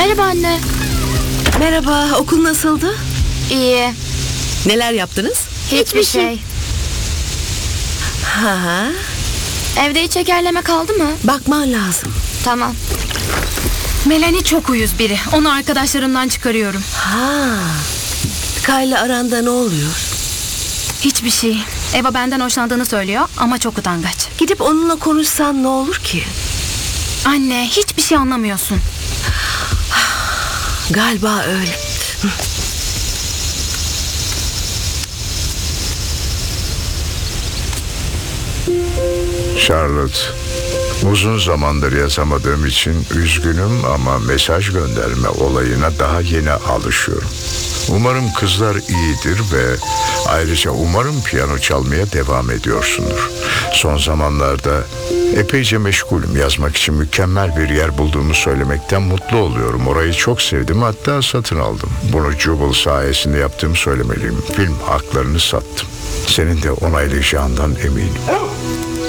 Merhaba anne. Merhaba, okul nasıldı? İyi. Neler yaptınız? Hiçbir şey. Ha, Evde hiç şekerleme kaldı mı? bakman lazım. Tamam. Melanie çok uyuz biri. Onu arkadaşlarımdan çıkarıyorum. Ha, Kayla aranda ne oluyor? Hiçbir şey. Eva benden hoşlandığını söylüyor ama çok utangaç. Gidip onunla konuşsan ne olur ki? Anne, hiçbir şey anlamıyorsun. Galiba öyle. Charlotte, uzun zamandır yazamadığım için üzgünüm ama mesaj gönderme olayına daha yeni alışıyorum. Umarım kızlar iyidir ve ayrıca umarım piyano çalmaya devam ediyorsundur. Son zamanlarda epeyce meşgulüm. Yazmak için mükemmel bir yer bulduğumu söylemekten mutlu oluyorum. Orayı çok sevdim, hatta satın aldım. Bunu Jubal sayesinde yaptığımı söylemeliyim. Film haklarını sattım. Senin de onaylayacağından eminim.